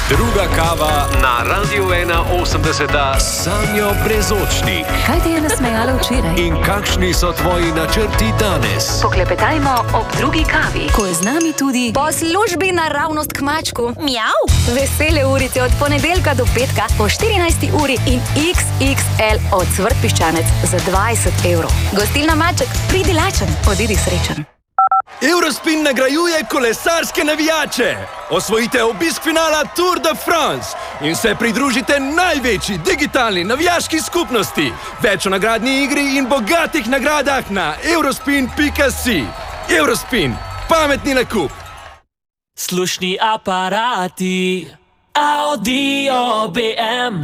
Druga kava na Radiu 1.80 Sanjo Brezočnik. Kaj te je nasmejalo včeraj? In kakšni so tvoji načrti danes? Poklepetajmo ob drugi kavi, ko je z nami tudi po službi naravnost k mačku. Mjav. Vesele urice od ponedeljka do petka po 14. uri in XXL od Cvrtpiščanec za 20 evrov. Gostilna Maček, pridi lačen, odidi srečen. Eurospin nagrajuje kolesarske navijače. Osvojite obisk finala Tour de France in se pridružite največji digitalni navijaški skupnosti. Več o nagradni igri in bogatih nagradah na eurospin.si. Eurospin, pametni nakup. Slušni aparati, Audio BM.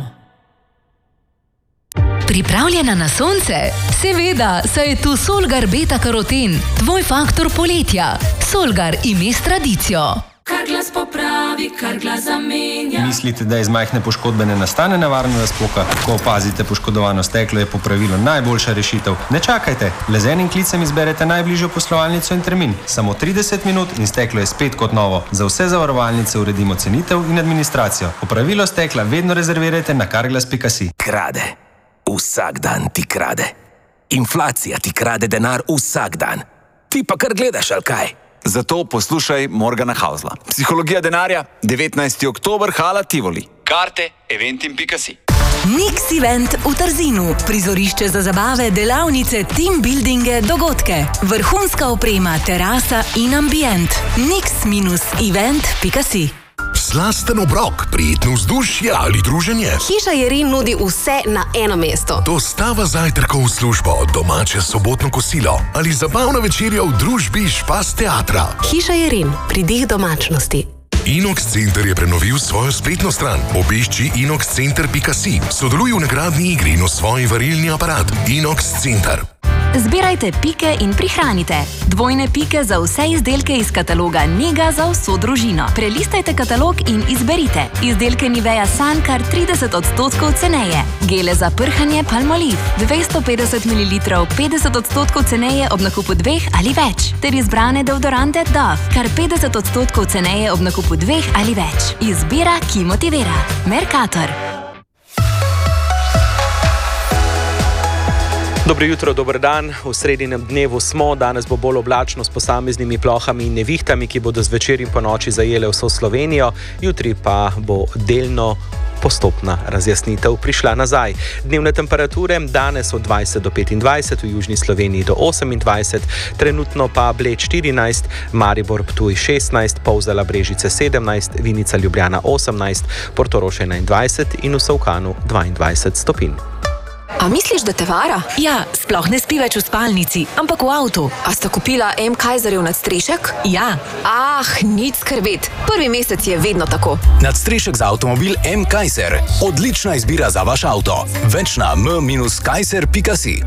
pripravljena na sonce? Seveda, saj je tu Solgar beta-karoten, tvoj faktor poletja. Solgar ime s tradicijo. Kar glas popravi, kar glas zamenja. Mislite, da iz majhne poškodbe ne nastane nevarna razpoka? Ko opazite poškodovano steklo, je popravilo najboljša rešitev. Ne čakajte, le z enim klicem izberete najbližjo poslovalnico in termin. Samo 30 minut in steklo je spet kot novo. Za vse zavarovalnice uredimo cenitev in administracijo. Popravilo stekla vedno rezervirajte na carglass.si. Krade. Vsak dan ti krade. Inflacija ti krade denar vsak dan. Ti pa kar gledaš, ali kaj? Zato poslušaj Morgana Hausla. Psihologija denarja, 19. oktober, Hala Tivoli. Karte eventim.si. Nix Event v Trzinu. Prizorišče za zabave, delavnice, team buildinge, dogodke. Vrhunska oprema, terasa in ambient. nix-event.si. Slasten obrok, prijetno vzdušje ali druženje. Hiša Jerin nudi vse na eno mesto. Dostava zajtrkov v službo, domače sobotno kosilo ali zabavna večerja v družbi Špas teatra. Hiša Jerin, pridih domačnosti. Inox Center je prenovil svojo spletno stran. Obišči inoxcenter.si. Sodeluj v nagradni igri in osvoji varilni aparat. Inox Center. Zbirajte pike in prihranite. Dvojne pike za vse izdelke iz kataloga Nega za vso družino. Prelistajte katalog in izberite. Izdelke Nivea Sun kar 30% ceneje. Gele za prhanje Palmolive 250 ml 50% ceneje ob nakupu 2 ali več. Ter izbrane deodorante Dove kar 50% ceneje ob nakupu 2 ali več. Izbira, ki motivira. Mercator. Dobro jutro, dober dan. V sredinem dnevu smo, danes bo bolj oblačno s posameznimi plohami in nevihtami, ki bodo zvečer in po noči zajele vso Slovenijo, jutri pa bo delno postopna razjasnitev prišla nazaj. Dnevne temperature danes od 20 do 25, v južni Sloveniji do 28, trenutno pa Bled 14, Maribor Ptuj 16, Polzela Brežice 17, Vinica Ljubljana 18, Portorož 21 in v Solkanu 22 stopinj. A misliš, da te vara? Ja, sploh ne spi več v spalnici, ampak v avtu. A sta kupila M. Kaiserjev nadstrešek? Ja. Nič skrbeti. Prvi mesec je vedno tako. Nadstrešek za avtomobil M. Kaiser. Odlična izbira za vaš avto. Več na m-kaiser.si.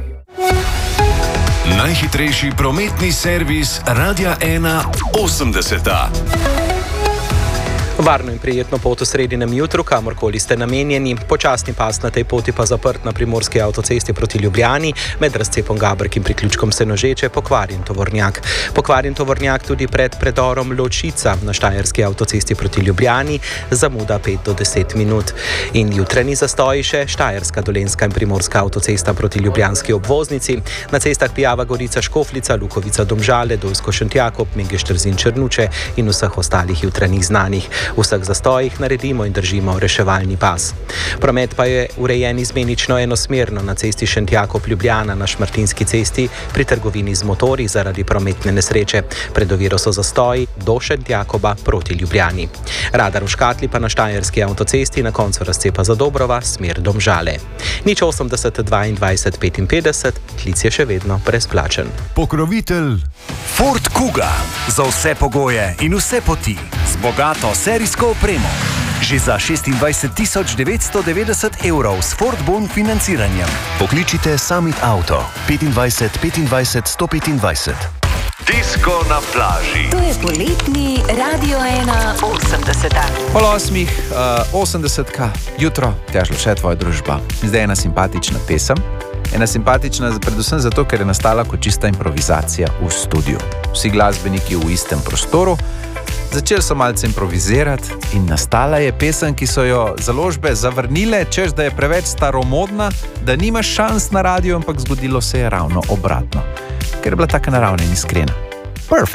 Najhitrejši prometni servis Radia 1.80. Varno in prijetno pot v sredinem jutru, kamorkoli ste namenjeni. Počasni pas na tej poti pa zaprt na primorski avtocesti proti Ljubljani, med razcepom Gabrek in priključkom Senožeče pokvarjen tovornjak. Pokvarjen tovornjak tudi pred predorom Ločica na štajerski avtocesti proti Ljubljani, zamuda 5 do 10 minut. In jutranji zastoji še štajerska, dolenjska in primorska avtocesta proti ljubljanski obvoznici, na cestah Pijava Gorica Škofljica, Lukovica Domžale, Dolsko Šentjakob, Mengeš Trzin Črnuče in vseh ostalih jutranjih znanih. V vseh zastojih naredimo in držimo reševalni pas. Promet pa je urejen izmenično enosmerno na cesti Šentjakob Ljubljana, na Šmartinski cesti pri trgovini z motorji zaradi prometne nesreče. Pred oviro so zastoji do Šentjakoba proti Ljubljani. Radar v Škatli pa na štajerski avtocesti na koncu razcepa Zadobrova, smer Domžale. 080 22 55, klic je še vedno brezplačen. Pokrovitelj Ford Kuga. Za vse pogoje in vse poti. Z bogato serijsko opremo. Že za 26.990 evrov s Ford Bon financiranjem. Pokličite Summit Auto 25 25 125. Disko na plaži. To je poletni Radio 1.80. Pol 8, 80 jutro, Tjaž Lovše, tvoja družba. Zdaj je ena simpatična pesem. Ena simpatična predvsem zato, ker je nastala kot čista improvizacija v studiu. Vsi glasbeniki v istem prostoru, Začeli so malce improvizirati in nastala je pesem, ki so jo založbe zavrnile, češ da je preveč staromodna, da nimaš šans na radiju, ampak zgodilo se je ravno obratno, ker je bila taka naravna in iskrena. Perfect.